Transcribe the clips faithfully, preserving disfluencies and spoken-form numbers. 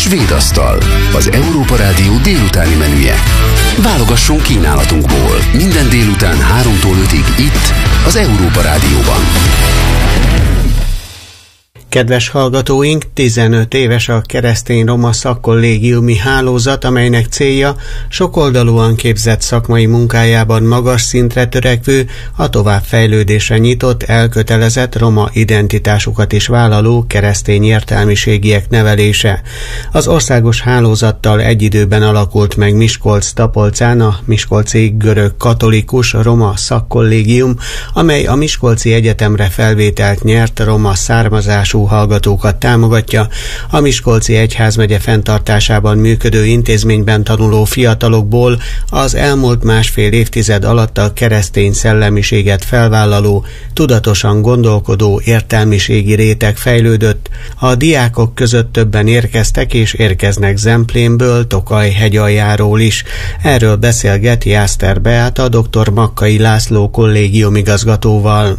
Svédasztal, az Európa Rádió délutáni menüje. Válogassunk kínálatunkból minden délután háromtól ötig itt, az Európa Rádióban. Kedves hallgatóink, tizenöt éves a keresztény roma szakkollégiumi hálózat, amelynek célja sokoldalúan képzett szakmai munkájában magas szintre törekvő, a továbbfejlődésre nyitott, elkötelezett roma identitásukat is vállaló keresztény értelmiségiek nevelése. Az országos hálózattal egy időben alakult meg Miskolc-Tapolcán a Miskolci Görög Katolikus Roma Szakkollégium, amely a Miskolci Egyetemre felvételt nyert roma származású hallgatókat támogatja. A Miskolci Egyházmegye fenntartásában működő intézményben tanuló fiatalokból az elmúlt másfél évtized alatt a keresztény szellemiséget felvállaló, tudatosan gondolkodó értelmiségi réteg fejlődött. A diákok között többen érkeztek és érkeznek Zemplénből, Tokaj hegyaljáról is. Erről beszélget Jászter Beáta, dr. Makkai László kollégiumigazgatóval.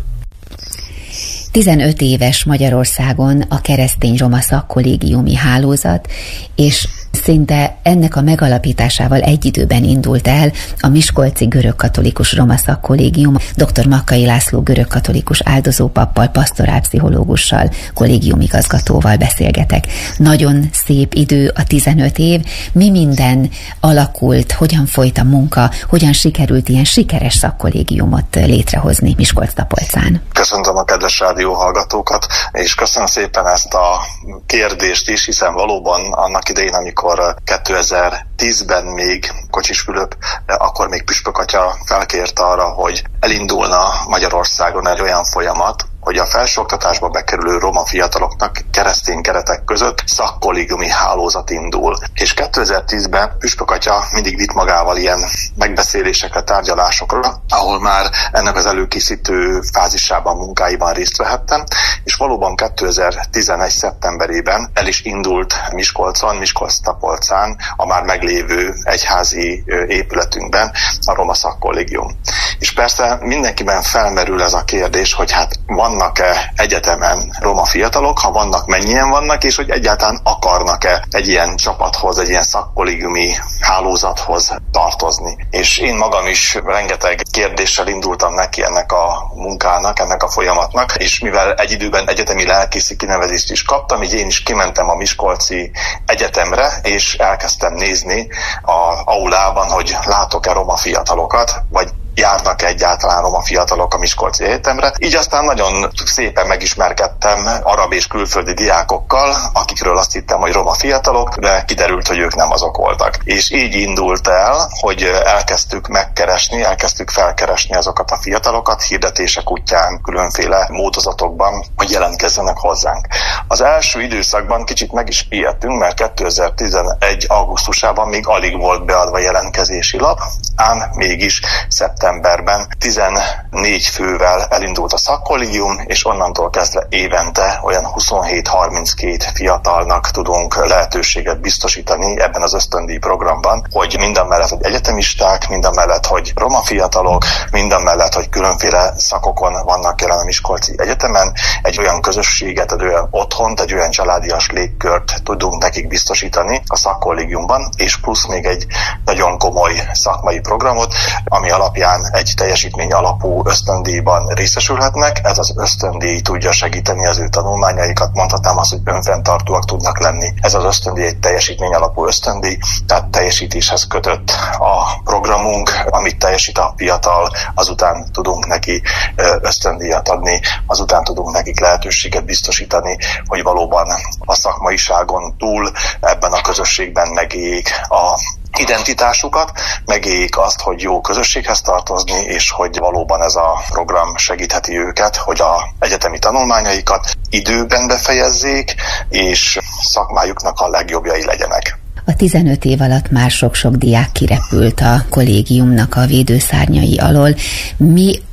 tizenöt éves Magyarországon a keresztény roma szakkollégiumi hálózat, és szinte ennek a megalapításával egy időben indult el a Miskolci Görögkatolikus Roma Szakkollégium. dr. Makkai László görögkatolikus áldozópappal, pastorálpszichológussal, kollégiumigazgatóval beszélgetek. Nagyon szép idő a tizenöt év. Mi minden alakult, hogyan folyt a munka, hogyan sikerült ilyen sikeres szakkollégiumot létrehozni Miskolc-Tapolcán? Köszöntöm a kedves rádió hallgatókat, és köszönöm szépen ezt a kérdést is, hiszen valóban annak idején, amikor kétezer-tízben még Kocsis Fülöp, akkor még püspök atya felkért arra, hogy elindulna Magyarországon egy olyan folyamat, hogy a felsőoktatásba bekerülő roma fiataloknak keresztény keretek között szakkollégiumi hálózat indul. És kétezer-tízben püspök atya mindig vitt magával ilyen megbeszélésekre, tárgyalásokra, ahol már ennek az előkészítő fázisában, munkáiban részt vehettem, és valóban kétezer-tizenegy szeptemberében el is indult Miskolcon, Miskolc-Tapolcán, a már meglévő egyházi épületünkben a roma szakkollégium. És persze mindenkiben felmerül ez a kérdés, hogy hát vannak-e egyetemen roma fiatalok, ha vannak, mennyien vannak, és hogy egyáltalán akarnak-e egy ilyen csapathoz, egy ilyen szakkollégiumi hálózathoz tartozni. És én magam is rengeteg kérdéssel indultam neki ennek a munkának, ennek a folyamatnak, és mivel egy időben egyetemi lelkészi kinevezést is kaptam, így én is kimentem a Miskolci Egyetemre, és elkezdtem nézni az aulában, hogy látok-e roma fiatalokat, vagy járnak egyáltalán roma fiatalok a Miskolci Egyetemre. Így aztán nagyon szépen megismerkedtem arab és külföldi diákokkal, akikről azt hittem, hogy roma fiatalok, de kiderült, hogy ők nem azok voltak. És így indult el, hogy elkezdtük megkeresni, elkezdtük felkeresni azokat a fiatalokat hirdetések útján, különféle módozatokban, hogy jelentkezzenek hozzánk. Az első időszakban kicsit meg is ijedtünk, mert kétezer-tizenegy augusztusában még alig volt beadva jelentkezési lap, ám mégis szeptemberben tizennégy fővel elindult a szakkollégium, és onnantól kezdve évente olyan huszonhét-harminckét fiatalnak tudunk lehetőséget biztosítani ebben az ösztöndíj programban, hogy mindamellett, hogy egyetemisták, mindamellett, hogy roma fiatalok, mindamellett, hogy különféle szakokon vannak jelen a Miskolci Egyetemen, egy olyan közösséget, egy olyan otthont, egy olyan családias légkört tudunk nekik biztosítani a szakkollégiumban, és plusz még egy nagyon komoly szakmai programot, ami alapján egy teljesítmény alapú ösztöndíjban részesülhetnek. Ez az ösztöndíj tudja segíteni az ő tanulmányaikat, mondhatnám azt, hogy önfenntartóak tudnak lenni. Ez az ösztöndíj egy teljesítmény alapú ösztöndíj, tehát teljesítéshez kötött a programunk, amit teljesít a fiatal, azután tudunk neki ösztöndíjat adni, azután tudunk nekik lehetőséget biztosítani, hogy valóban a szakmaiságon túl ebben a közösségben megéljék a identitásukat, megéljék azt, hogy jó közösséghez tartozni, és hogy valóban ez a program segítheti őket, hogy a egyetemi tanulmányaikat időben befejezzék, és szakmájuknak a legjobbjai legyenek. A tizenöt év alatt már sok-sok diák kirepült a kollégiumnak a védőszárnyai alól. Mi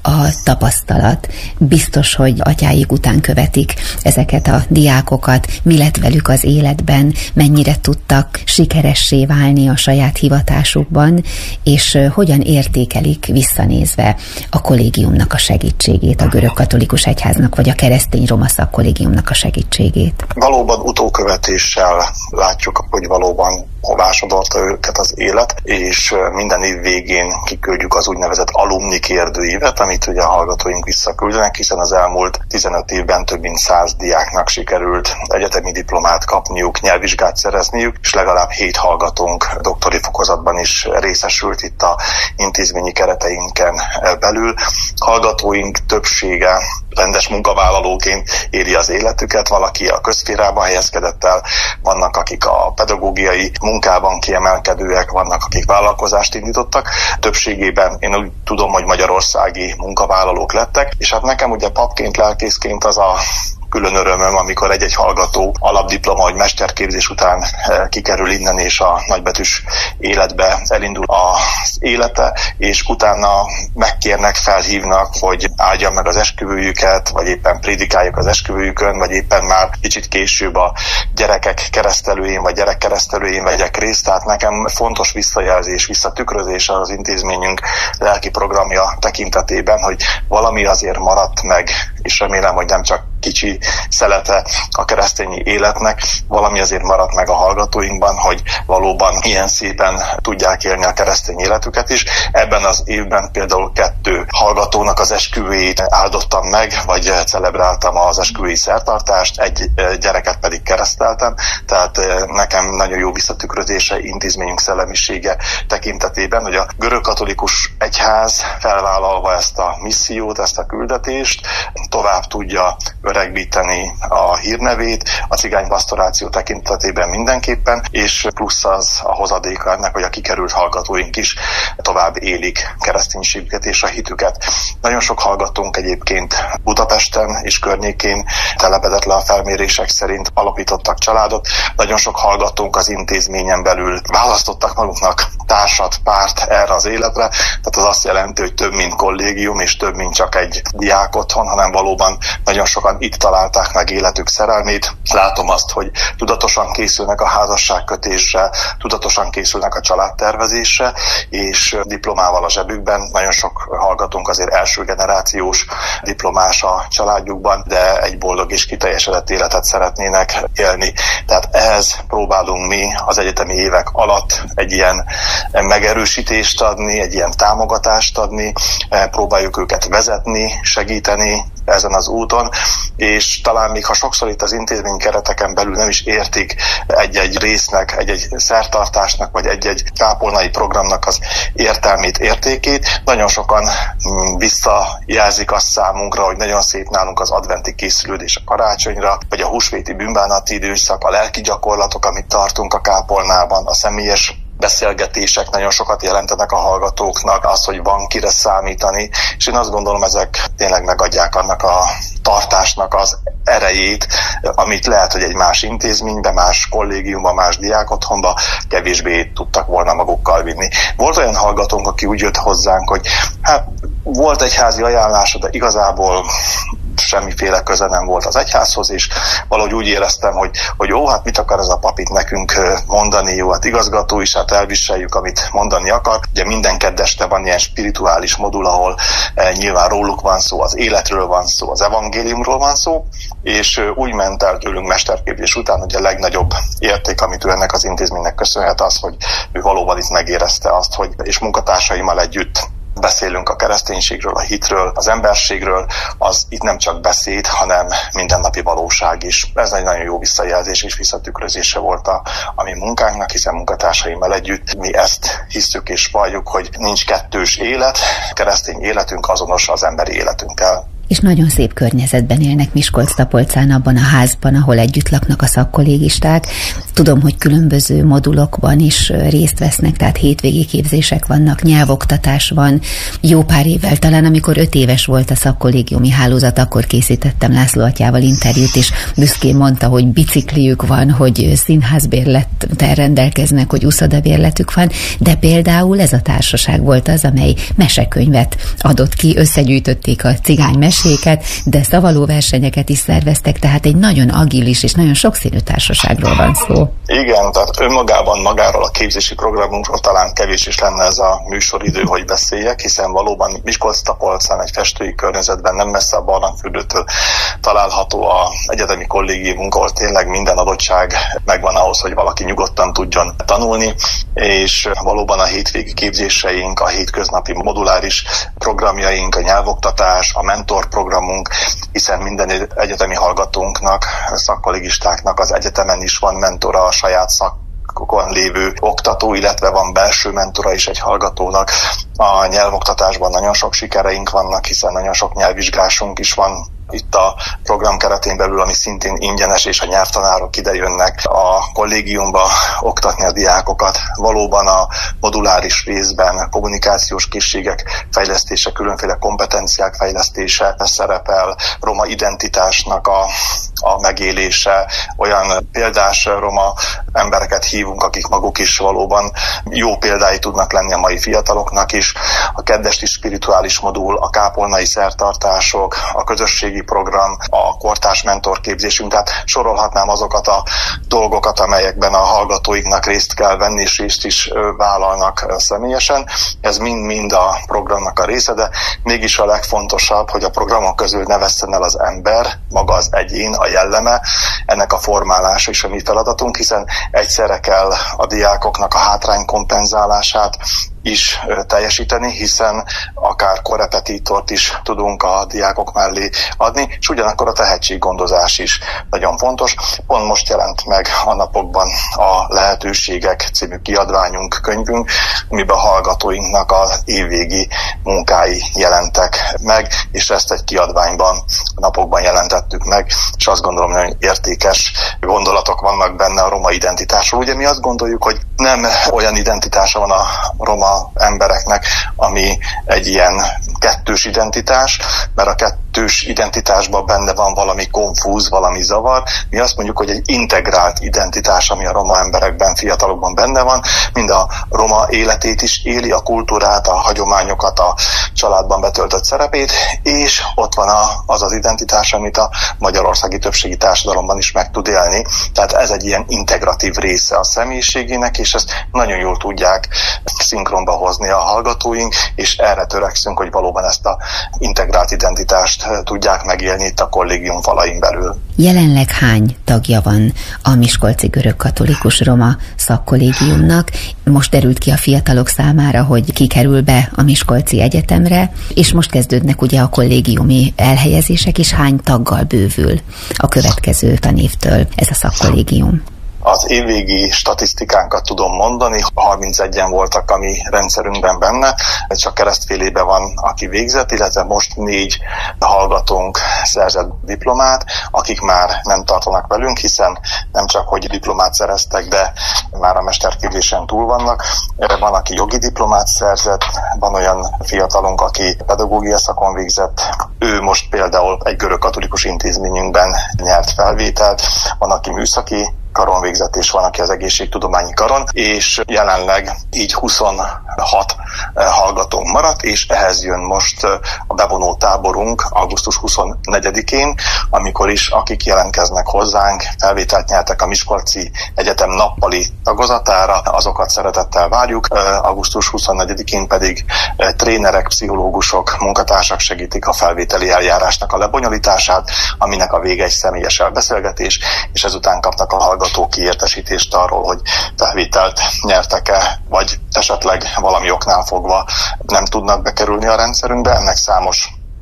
a tapasztalat. Biztos, hogy atyáik után követik ezeket a diákokat, mi lett velük az életben, mennyire tudtak sikeressé válni a saját hivatásukban, és hogyan értékelik visszanézve a kollégiumnak a segítségét, a görögkatolikus egyháznak, vagy a keresztény roma szakkollégiumnak a segítségét. Valóban utókövetéssel látjuk, hogy valóban hová sodorta őket az élet, és minden év végén kiküldjük az úgynevezett alumni kérdőívet, amit ugye a hallgatóink visszaküldenek, hiszen az elmúlt tizenöt évben több mint száz diáknak sikerült egyetemi diplomát kapniuk, nyelvvizsgát szerezniük, és legalább hét hallgatónk doktori fokozatban is részesült itt a intézményi kereteinken belül. Hallgatóink többsége rendes munkavállalóként éri az életüket, valaki a közszférában helyezkedett el, vannak akik a pedagógiai munkában kiemelkedőek, vannak akik vállalkozást indítottak. Többségében én úgy tudom, hogy magyarországi munkavállalók lettek, és hát nekem ugye papként, lelkészként az a külön örömöm, amikor egy-egy hallgató alapdiploma vagy mesterképzés után kikerül innen, és a nagybetűs életbe elindul az élete, és utána megkérnek, felhívnak, hogy áldjam meg az esküvőjüket, vagy éppen prédikáljuk az esküvőjükön, vagy éppen már kicsit később a gyerekek keresztelőjén, vagy gyerekkeresztelőjén vegyek részt. Tehát nekem fontos visszajelzés, visszatükrözés az intézményünk lelki programja tekintetében, hogy valami azért maradt meg, és remélem, hogy nem csak kicsi szelete a keresztény életnek, valami azért maradt meg a hallgatóinkban, hogy valóban ilyen szépen tudják élni a keresztény életüket is. Ebben az évben például kettő hallgatónak az esküvőjét áldottam meg, vagy celebráltam az esküvői szertartást, egy gyereket pedig kereszteltem, tehát nekem nagyon jó visszatükrözése intézményünk szellemisége tekintetében, hogy a görögkatolikus egyház felvállalva ezt a missziót, ezt a küldetést, tovább tudja öregbíteni a hírnevét, a cigánypastoráció tekintetében mindenképpen, és plusz az a hozadéka ennek, hogy a kikerült hallgatóink is tovább élik kereszténységüket és a hitüket. Nagyon sok hallgatónk egyébként Budapesten és környékén telepedett le a felmérések szerint, alapítottak családot. Nagyon sok hallgatónk az intézményen belül választottak maguknak társat, párt erre az életre, tehát az azt jelenti, hogy több mint kollégium és több mint csak egy diák otthon, hanem valóban nagyon sokan itt találták meg életük szerelmét. Látom azt, hogy tudatosan készülnek a házasságkötésre, tudatosan készülnek a családtervezésre, és diplomával a zsebükben. Nagyon sok hallgatónk azért első generációs diplomás a családjukban, de egy boldog és kiteljesedett életet szeretnének élni. Tehát ehhez próbálunk mi az egyetemi évek alatt egy ilyen megerősítést adni, egy ilyen támogatást adni, próbáljuk őket vezetni, segíteni ezen az úton, és talán még ha sokszor itt az intézmény kereteken belül nem is értik egy-egy résznek, egy-egy szertartásnak, vagy egy-egy kápolnai programnak az értelmét, értékét, nagyon sokan visszajelzik azt számunkra, hogy nagyon szép nálunk az adventi készülődés a karácsonyra, vagy a húsvéti bűnbánati időszak, a lelki gyakorlatok, amit tartunk a kápolnában, a személyes beszélgetések nagyon sokat jelentenek a hallgatóknak, az, hogy van kire számítani, és én azt gondolom, ezek tényleg megadják annak a tartásnak az erejét, amit lehet, hogy egy más intézményben, más kollégiumban, más diákotthonban kevésbé tudtak volna magukkal vinni. Volt olyan hallgatónk, aki úgy jött hozzánk, hogy hát volt egyházi ajánlása, de igazából semmiféle köze nem volt az egyházhoz, és valahogy úgy éreztem, hogy, hogy jó, hát mit akar ez a pap itt nekünk mondani, jó, hát igazgató is, hát elviseljük, amit mondani akar. Ugye minden kedd este van ilyen spirituális modul, ahol e, nyilván róluk van szó, az életről van szó, az evangéliumról van szó, és e, úgy ment el tőlünk mesterképzés után, hogy a legnagyobb érték, amit ő ennek az intézménynek köszönhet, az, hogy ő valóban itt megérezte azt, hogy és munkatársaimmal együtt beszélünk a kereszténységről, a hitről, az emberségről, az itt nem csak beszéd, hanem mindennapi valóság is. Ez egy nagyon jó visszajelzés és visszatükrözése volt a, a mi munkánknak, hiszen munkatársaimmal együtt mi ezt hisszük és valljuk, hogy nincs kettős élet, keresztény életünk azonos az emberi életünkkel. És nagyon szép környezetben élnek Miskolc-Tapolcán, abban a házban, ahol együtt laknak a szakkollégisták. Tudom, hogy különböző modulokban is részt vesznek, tehát hétvégi képzések vannak, nyelvoktatás van. Jó pár évvel, talán amikor öt éves volt a szakkollégiumi hálózat, akkor készítettem László atyával interjút, és büszkén mondta, hogy bicikliük van, hogy színházbérlettel rendelkeznek, hogy uszodabérletük van, de például ez a társaság volt az, amely mesekönyvet adott ki, összegyűjtötték a cigány meséket, de szavalóversenyeket is szerveztek, tehát egy nagyon agilis és nagyon sokszínű társaságról van szó. Igen, tehát önmagában magáról a képzési programunkról talán kevés is lenne ez a műsoridő, hogy beszéljek, hiszen valóban Miskolc-Tapolcán egy festői környezetben nem messze a Barlangfürdőtől található a egyetemi kollégiumunk, ahol tényleg minden adottság megvan ahhoz, hogy valaki nyugodtan tudjon tanulni, és valóban a hétvégi képzéseink, a hétköznapi moduláris programjaink, a nyelvoktatás, a mentor programunk, hiszen minden egyetemi hallgatónknak, szakkollégistáknak az egyetemen is van mentora, a saját szakon lévő oktató, illetve van belső mentora is egy hallgatónak. A nyelvoktatásban nagyon sok sikereink vannak, hiszen nagyon sok nyelvvizsgásunk is van itt a program keretén belül, ami szintén ingyenes, és a nyelvtanárok idejönnek a kollégiumba oktatni a diákokat. Valóban a moduláris részben a kommunikációs készségek fejlesztése, különféle kompetenciák fejlesztése szerepel, roma identitásnak a, a megélése, olyan példás roma embereket hívunk, akik maguk is valóban jó példái tudnak lenni a mai fiataloknak is. A keddesti spirituális modul, a kápolnai szertartások, a közösségi program, a kortárs mentorképzésünk, tehát sorolhatnám azokat a dolgokat, amelyekben a hallgatóiknak részt kell venni, és részt is vállalnak személyesen. Ez mind-mind a programnak a része, de mégis a legfontosabb, hogy a programok közül ne vesszen el az ember, maga az egyén, a jelleme, ennek a formálása is a mi feladatunk, hiszen egyszerre kell a diákoknak a hátrány kompenzálását is teljesíteni, hiszen akár korrepetítort is tudunk a diákok mellé adni, és ugyanakkor a tehetséggondozás is nagyon fontos. Pont most jelent meg a napokban a Lehetőségek című kiadványunk, könyvünk, amiben a hallgatóinknak az évvégi munkái jelentek meg, és ezt egy kiadványban a napokban jelentettük meg, és azt gondolom, hogy értékes gondolatok vannak benne a roma identitásról. Ugye mi azt gondoljuk, hogy nem olyan identitása van a roma embereknek, ami egy ilyen kettős identitás, mert a kettős identitásban benne van valami konfúz, valami zavar. Mi azt mondjuk, hogy egy integrált identitás, ami a roma emberekben, fiatalokban benne van, mind a roma életét is éli, a kultúrát, a hagyományokat, a családban betöltött szerepét, és ott van a, az az identitás, amit a magyarországi többségi társadalomban is meg tud élni. Tehát ez egy ilyen integratív része a személyiségének, és ezt nagyon jól tudják szinkronba hozni a hallgatóink, és erre törekszünk, hogy valóban ezt a integrált identitást tudják megélni itt a kollégium falain belül. Jelenleg hány tagja van a Miskolci Görögkatolikus Roma Szakkollégiumnak? Most derült ki a fiatalok számára, hogy ki kerül be a Miskolci Egyetemre, és most kezdődnek ugye a kollégiumi elhelyezések, és hány taggal bővül a következő tanévtől ez a szakkollégium? Az évvégi statisztikánkat tudom mondani, harmincegyen voltak a mi rendszerünkben benne, csak keresztfélében van, aki végzett, illetve most négy hallgatónk szerzett diplomát, akik már nem tartanak velünk, hiszen nem csak, hogy diplomát szereztek, de már a mesterképzésen túl vannak. Van, aki jogi diplomát szerzett, van olyan fiatalunk, aki pedagógia szakon végzett. Ő most például egy görögkatolikus intézményünkben nyert felvételt, van, aki műszaki karon végzett, és van, aki az egészségtudományi karon, és jelenleg így huszonhat hallgatónk maradt, és ehhez jön most a bevonó táborunk augusztus huszonnegyedikén, amikor is akik jelentkeznek hozzánk, felvételt nyertek a Miskolci Egyetem nappali tagozatára, azokat szeretettel várjuk. augusztus huszonnegyedikén pedig trénerek, pszichológusok, munkatársak segítik a felvételi eljárásnak a lebonyolítását, aminek a vége egy személyes elbeszélgetés, és ezután kapnak a hallgatók kiértesítést arról, hogy felvételt nyertek-e, vagy esetleg valami oknál fogva nem tudnak bekerülni a rendszerünkbe. Ennek számos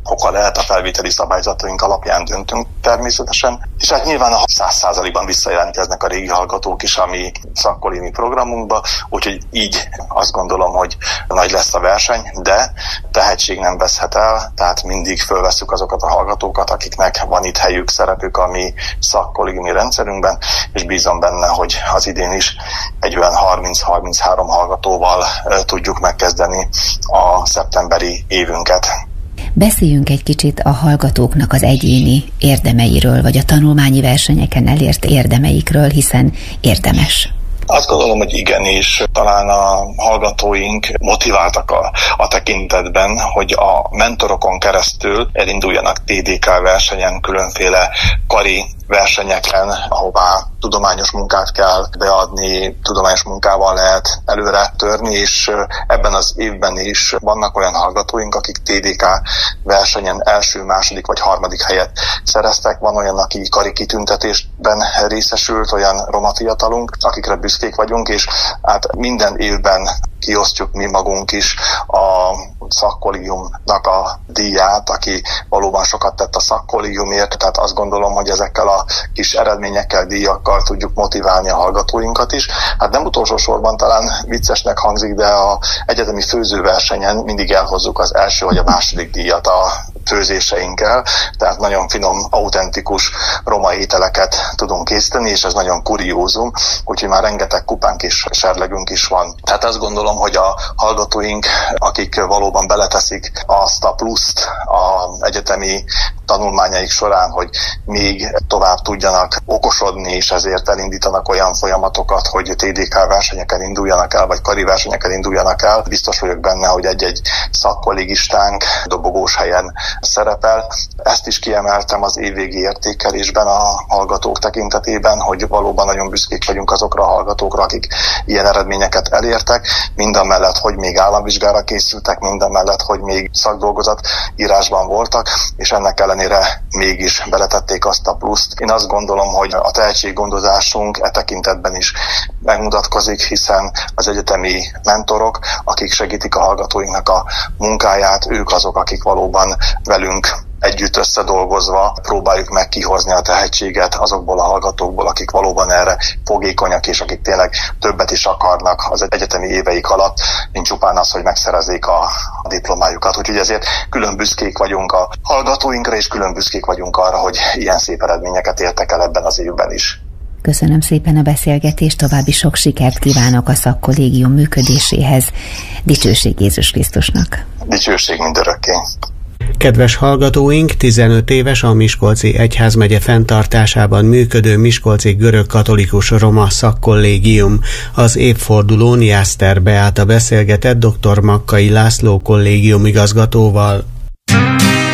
oka lehet, a felvételi szabályzataink alapján döntünk természetesen, és hát nyilván a száz százalékban visszajelentkeznek a régi hallgatók is a mi szakkollégiumi programunkba, úgyhogy így azt gondolom, hogy nagy lesz a verseny, de tehetség nem veszhet el, tehát mindig fölvesszük azokat a hallgatókat, akiknek van itt helyük, szerepük a mi szakkollégiumi rendszerünkben, és bízom benne, hogy az idén is egy olyan harminc-harminchárom hallgatóval tudjuk megkezdeni a szeptemberi évünket. Beszéljünk egy kicsit a hallgatóknak az egyéni érdemeiről, vagy a tanulmányi versenyeken elért érdemeikről, hiszen érdemes. Azt gondolom, hogy igenis, talán a hallgatóink motiváltak a, a tekintetben, hogy a mentorokon keresztül elinduljanak té dé ká versenyen, különféle kari versenyeken, ahová tudományos munkát kell beadni, tudományos munkával lehet előre törni, és ebben az évben is vannak olyan hallgatóink, akik té dé ká versenyen első, második vagy harmadik helyet szereztek. Van olyan, aki kari kitüntetésben részesült, olyan roma fiatalunk, akikre büszkék vagyunk, és hát minden évben kiosztjuk mi magunk is a szakkollégiumnak a díját, aki valóban sokat tett a szakkollégiumért, tehát azt gondolom, hogy ezekkel a kis eredményekkel, díjakkal tudjuk motiválni a hallgatóinkat is. Hát nem utolsó sorban talán viccesnek hangzik, de a egyetemi főzőversenyen mindig elhozzuk az első vagy a második díjat a főzéseinkkel, tehát nagyon finom, autentikus roma ételeket tudunk készíteni, és ez nagyon kuriózum, úgyhogy már rengeteg kupánk és serlegünk is van. Tehát azt gondolom, hogy a hallgatóink, akik valóban beleteszik azt a pluszt az egyetemi tanulmányaik során, hogy még tovább tudjanak okosodni, és ezért elindítanak olyan folyamatokat, hogy té dé ká versenyeken induljanak el, vagy kari versenyeken induljanak el. Biztos vagyok benne, hogy egy-egy szakkollégistánk dobogós helyen szerepel. Ezt is kiemeltem az évvégi értékelésben a hallgatók tekintetében, hogy valóban nagyon büszkék vagyunk azokra a hallgatókra, akik ilyen eredményeket elértek, mindamellett, hogy még államvizsgára készültek, mindamellett, hogy még szakdolgozat írásban voltak, és ennek ellenére mégis beletették azt a pluszt. Én azt gondolom, hogy a tehetséggondozásunk e tekintetben is megmutatkozik, hiszen az egyetemi mentorok, akik segítik a hallgatóinknak a munkáját, ők azok, akik valóban velünk együtt összedolgozva próbáljuk meg kihozni a tehetséget azokból a hallgatókból, akik valóban erre fogékonyak, és akik tényleg többet is akarnak az egyetemi éveik alatt, mint csupán az, hogy megszerezzék a, a diplomájukat. Úgyhogy ezért külön büszkék vagyunk a hallgatóinkra, és külön büszkék vagyunk arra, hogy ilyen szép eredményeket értek el ebben az évben is. Köszönöm szépen a beszélgetést, további sok sikert kívánok a szakkollégium működéséhez. Dicsőség Jézus Krisztusnak! Dicsőség mindörökké! Kedves hallgatóink, tizenöt éves a Miskolci Egyházmegye fenntartásában működő Miskolci Görög-katolikus Roma Szakkollégium. Az évfordulón Jászter Beáta beszélgetett dr. Makkai László kollégium igazgatóval.